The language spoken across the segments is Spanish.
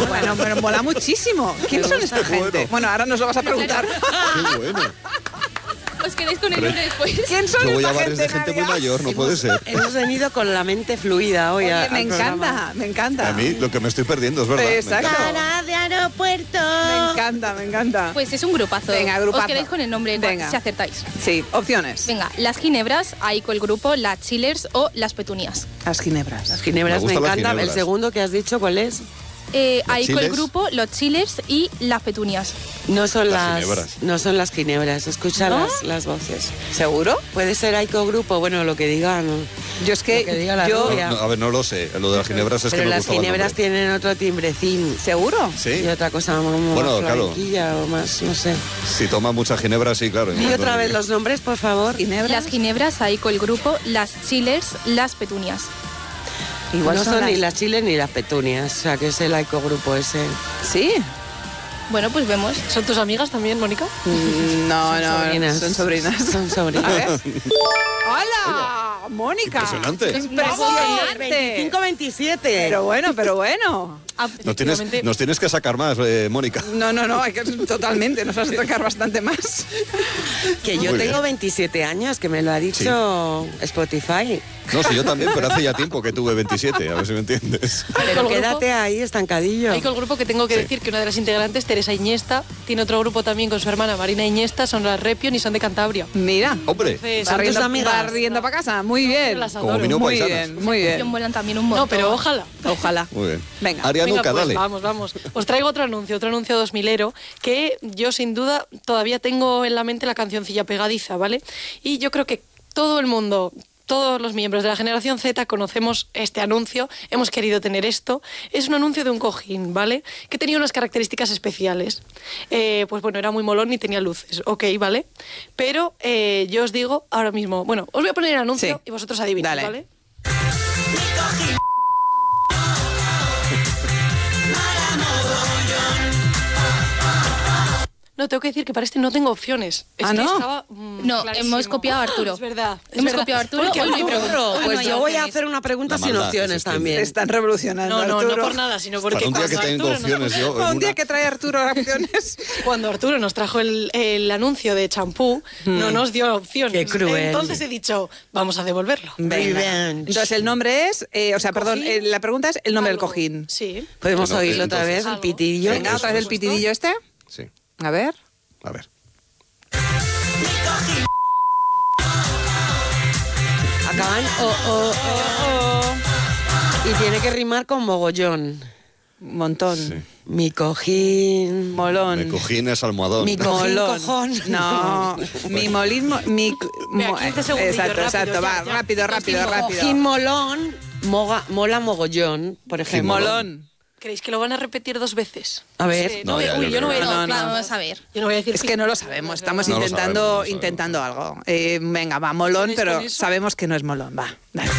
Bueno, pero mola muchísimo. ¿Quién son esta gente? Bueno, ahora nos lo vas a preguntar. Qué bueno. ¿Os quedáis con el nombre después? ¿Quién son Yo voy a esta bares de gente muy mayor, no puede ser. Hemos venido con la mente fluida hoy. Oye, me encanta, me encanta. A mí lo que me estoy perdiendo es verdad. Exacto. Cara de aeropuerto. Me encanta, me encanta. Pues es un grupazo. Venga, grupazo. Os quedáis con el nombre Venga. si acertáis. Sí, opciones. Venga, las ginebras, ahí con el grupo, las chillers o las petunias. Las ginebras. Las ginebras Me me gustan las encantan. ginebras. El segundo que has dicho, ¿cuál es? Ahí con el chiles? grupo, los chillers y las petunias. No son Las las ginebras. No son las ginebras. Escucha ¿No? las voces. ¿Seguro? Puede ser Aiko Grupo, bueno, lo que diga, ¿no? Yo es Lo que diga la que yo... rubia. No, a ver, no lo sé. Lo de las ginebras es Pero que me las gustaba el ginebras nombre. tienen otro timbrecín. ¿Seguro? Sí. Y otra cosa más Bueno, claro. flamenquilla o más, no sé. Si toma mucha ginebra, sí, claro. Y otra vez los nombres, por favor. ¿Ginebras? Las ginebras, ahí con el grupo, las chillers, las petunias. Igual No son las- ni las chiles ni las petunias, o sea, que es el Aiko Grupo ese. Sí. Bueno, pues vemos. ¿Son tus amigas también, Mónica? No, sobrinas. son sobrinas. Son sobrinas. A ver. ¡Hola! Mónica. Impresionante. Impresionante. 25-27. Pero bueno. Ah, Efectivamente. Nos tienes que sacar más, Mónica. No, hay que totalmente, nos vas a tocar bastante más. Que yo Muy tengo bien. 27 años, que me lo ha dicho Spotify. No, sí, yo también, pero hace ya tiempo que tuve 27, a ver si me entiendes. Pero el quédate grupo- ahí, estancadillo. Hay con el grupo que tengo que Sí. decir que una de las integrantes, Teresa Iniesta, tiene otro grupo también con su hermana Marina Iniesta, son las Repion y son de Cantabria. Mira. Hombre, Entonces, ¿Son tus amigas? Va riendo para casa. Muy bien. las como adoro. mi no Muy paisanas. bien, muy bien. molan también un montón. No, pero ojalá. Ojalá. Muy bien. Venga. Arianuca, Venga, pues dale. vamos. Os traigo otro anuncio 2000ero, que yo sin duda todavía tengo en la mente la cancioncilla pegadiza, ¿vale? Y yo creo que todo el mundo, todos los miembros de la generación Z conocemos este anuncio, hemos querido tener esto. Es un anuncio de un cojín, ¿vale? Que tenía unas características especiales. Pues bueno, era muy molón y tenía luces, ok, ¿vale? Pero yo os digo ahora mismo, bueno, os voy a poner el anuncio Sí. y vosotros adivinad, Dale. ¿vale? No, tengo que decir que para este no tengo opciones. Es Ah, que ¿no? estaba, No, clarísimo. hemos copiado a Arturo. Es verdad. Hemos copiado a Arturo. Porque Hoy no hay Arturo- pregunta. Hoy Pues no hay yo voy a opciones. hacer una pregunta La sin maldad, opciones es que- Se también. están revolucionando, No, no Arturo. por nada, sino porque Para un día que cuando tengo Arturo nos- opciones yo. Un día que trae Arturo opciones. Cuando Arturo nos trajo el anuncio de champú, no nos dio opciones. Qué cruel. Entonces he dicho, vamos a devolverlo. Revenge. Entonces el nombre es, perdón, la pregunta es el nombre del Algo. cojín. Sí. ¿Podemos Bueno, oírlo otra entonces- vez, el Algo. pitidillo? Venga, otra vez el pitidillo este. Sí, A ver. a ver. Acaban y tiene que rimar con mogollón. Un montón. Sí. Mi cojín. Molón. Me cojines almohadón. Mi cojín, Molón. cojón. No, mi molín, Vea, 15 segundillos, exacto, rápido, va, ya. rápido. Cojín molón, mola mogollón, por ejemplo. Molón. ¿Creéis que lo van a repetir 2 veces? A ver. Sí, No, ya, uy, yo yo no voy a creo decir. que no. Vamos a ver. Yo no voy a decir. Es que no lo sabemos, estamos No lo intentando, sabemos, no lo sabemos. intentando algo. Venga, va, molón, ¿Sois pero con eso? sabemos que no es molón, va. Dale.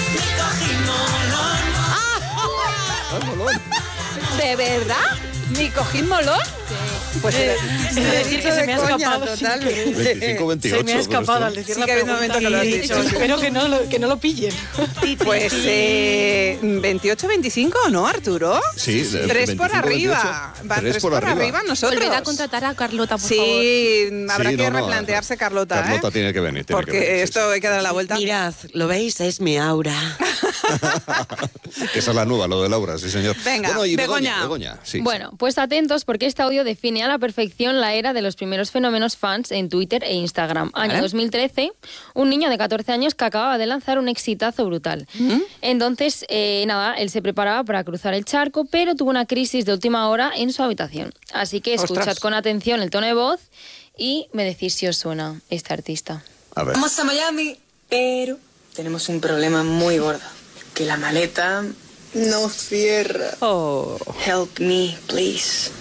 ¿De verdad? ¿Mi cojín molón? Pues Es decir, que se me ha escapado. totalmente. 25, 28. Se me ha escapado pero al decir Sí la que ha habido un pregunta momento que lo has y he dicho. dicho, espero que no lo pillen. Pues 28, 25, ¿no, Arturo? Sí, 3 por 25, arriba. 28. Va, 3 por arriba nosotros. Volved a contratar a Carlota, por favor. Sí, habrá Sí, que no, replantearse, Carlota. Carlota ¿eh? tiene que venir. Porque esto hay que dar la vuelta. Mirad, ¿lo veis? Es mi aura. Que esa es la nueva, lo de Laura, sí, señor. Venga, bueno, y Begoña. Begoña, sí. Bueno, pues atentos porque este audio define a la perfección la era de los primeros fenómenos fans en Twitter e Instagram. Año Vale. 2013, un niño de 14 años que acababa de lanzar un exitazo brutal. Entonces, él se preparaba para cruzar el charco, pero tuvo una crisis de última hora en su habitación. Así que escuchad Ostras. con atención el tono de voz y me decís si os suena este artista. A ver. Vamos a Miami, pero tenemos un problema muy gordo. Que la maleta no cierra. Oh. Help me, please.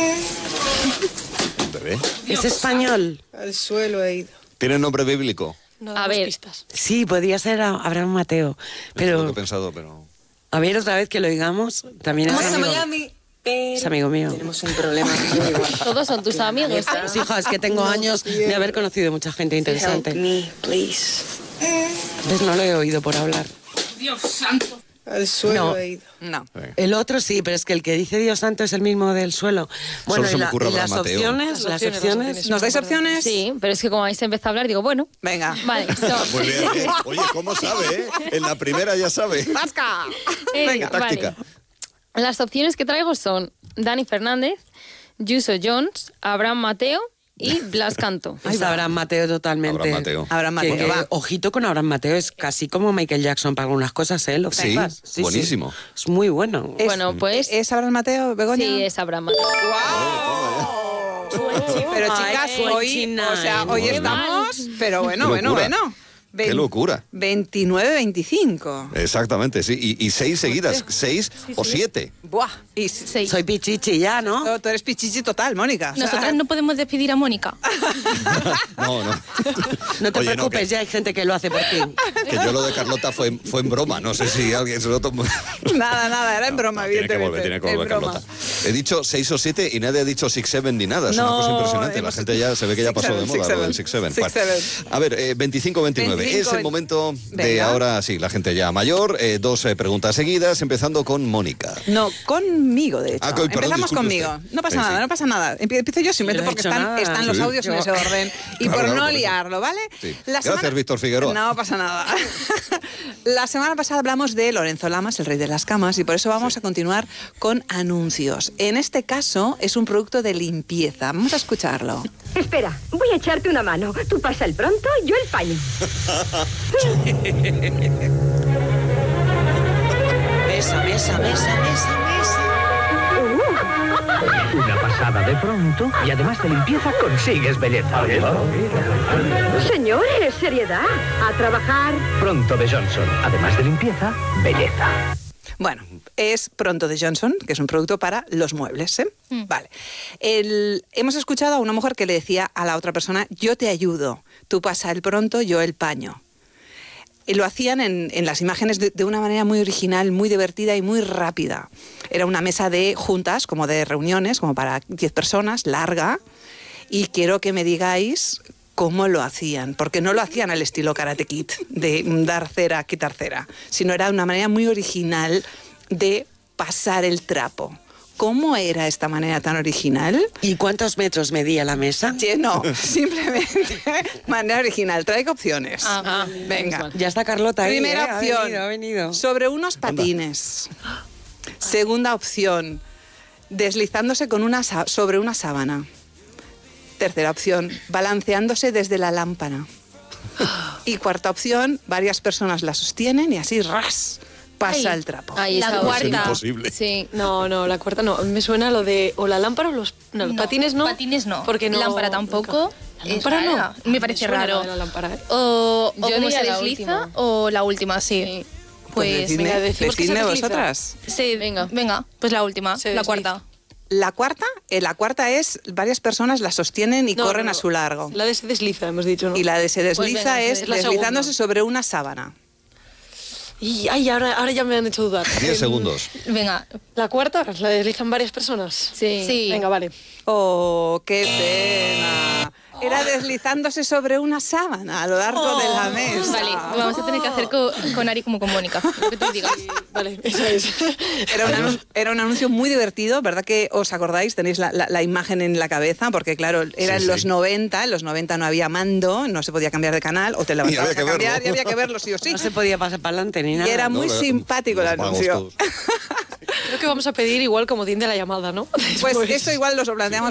Un bebé. ¿Es español? Al suelo he ido. ¿Tiene nombre bíblico? No A damos ver. pistas. Sí, podría ser Abraham Mateo. Es lo que he Pero, pensado, pero... a ver, otra vez que lo oigamos. También es Vamos a amigo. Miami, pero Es amigo mío. tenemos un problema muy gordo. Todos son tus amigos. Pues, hija, es que tengo años de haber conocido mucha gente Help interesante. me, please. Entonces no lo he oído por hablar. Dios santo. Al suelo No. he ido. No. El otro sí, pero es que el que dice Dios santo es el mismo del suelo. Bueno, se me ocurre y las Abraham Mateo. opciones, Las opciones. ¿Nos dais opciones? Sí, pero es que como habéis empezado a hablar, digo, bueno. Venga. Vale, Muy bien, ¿eh? Oye, ¿cómo sabe, eh? En la primera ya sabe. ¡Pasca! Venga, táctica. Las opciones que traigo son Dani Fernández, Yuso Jones, Abraham Mateo y Blas Canto. Es Abraham Mateo totalmente. Abraham Mateo. Abraham Mateo, va. Ojito con Abraham Mateo, es casi como Michael Jackson para algunas cosas, ¿eh? Lo Sí, flipas. buenísimo. Es muy bueno. Bueno, pues... ¿Es Abraham Mateo, Begoña? Sí, es Abraham Mateo. Pero Ay, chicas, qué hoy, china, o sea, hoy qué estamos, pero bueno, Qué bueno, locura. bueno. Qué locura. 29-25. Exactamente, sí. Y 6 seguidas, 6 o 7. Buah. Y Sí. Soy pichichi ya, ¿no? tú eres pichichi total, Mónica. O sea, Nosotras no podemos despedir a Mónica. No, no. No te Oye, preocupes, ya hay gente que lo hace por ti. Que yo lo de Carlota fue en broma. No sé si alguien se lo tomó. Nada, era en broma, Tiene que evidentemente. volver, En broma. Carlota. He dicho 6 o 7 y nadie ha dicho 6-7 ni nada. Es una No, cosa impresionante. La hemos- gente ya se ve que ya pasó de 6-7, moda lo del 6-7. Bueno, 6-7. a ver, 25-29. Es el momento de Venga. ahora, sí, la gente ya mayor. 2 preguntas seguidas, empezando con Mónica. No, conmigo, de hecho. Ah, perdón, Empezamos disculpe conmigo. usted. No pasa Sí, nada, sí. no pasa nada. Empiezo yo simplemente No he porque hecho nada. están los Sí. audios en Yo- ese orden. Y Claro, por claro, no por eso. liarlo, ¿vale? Sí. La Gracias, Víctor Figueroa. No pasa nada. La semana pasada hablamos de Lorenzo Lamas, el rey de las camas, y por eso vamos a continuar con anuncios. En este caso es un producto de limpieza. Vamos a escucharlo. Espera, voy a echarte una mano. Tú pasa el pronto, yo el paño. Mesa. Una pasada de pronto y además de limpieza consigues belleza. Señores, seriedad. A trabajar. Pronto de Johnson, además de limpieza, belleza. Bueno, es Pronto de Johnson, que es un producto para los muebles, ¿eh? Vale. Hemos escuchado a una mujer que le decía a la otra persona, yo te ayudo, tú pasa el pronto, yo el paño. Y lo hacían en las imágenes de una manera muy original, muy divertida y muy rápida. Era una mesa de juntas, como de reuniones, como para 10 personas, larga, y quiero que me digáis cómo lo hacían, porque no lo hacían al estilo Karate Kid, de dar cera, quitar cera, sino era una manera muy original de pasar el trapo. ¿Cómo era esta manera tan original? ¿Y cuántos metros medía la mesa? No, simplemente manera original. Traigo opciones. Venga. Ya está Carlota ahí. Primera opción, Ha venido. sobre unos patines. Segunda opción, deslizándose sobre una sábana. Tercera opción, balanceándose desde la lámpara. Y cuarta opción, varias personas la sostienen y así ras pasa Ay. el trapo. Ahí La está. cuarta. Es imposible. Sí. No, la cuarta no. Me suena lo de o la lámpara o los patines no. Patines no. Porque no. Lámpara tampoco. La lámpara Es no. rara. Me parece suena raro. lo de la lámpara, ¿eh? O Yo como diría se la desliza última. o la última, sí. Pues decidme, venga, decimos que se decidme desliza. vosotras. sí, venga, pues la última, Se la desliza. cuarta. La cuarta es varias personas la sostienen y No, corren no, a su largo. La de se desliza, hemos dicho, ¿no? Y la de se desliza venga, es la deslizándose segunda. sobre una sábana. Y ay, ahora ya me han hecho dudar. 10 segundos. Venga, La cuarta, la deslizan varias personas. Sí. sí. Venga, vale. ¡Oh, qué pena! Era deslizándose sobre una sábana a lo largo de la mesa. Vale, vamos a tener que hacer con Ari como con Mónica, lo que tú digas. Vale, eso es. Era un anuncio muy divertido, ¿verdad que os acordáis? Tenéis la imagen en la cabeza, porque claro, era Sí, en los sí. 90, en los 90 no había mando, no se podía cambiar de canal, o te levantabas había que a cambiar verlo. y había que verlo sí o sí. No se podía pasar para adelante ni Y nada. era muy No, simpático el los pagos anuncio. todos. Creo que vamos a pedir igual como tiende la llamada, ¿no? Pues Después. eso igual nos lo planteamos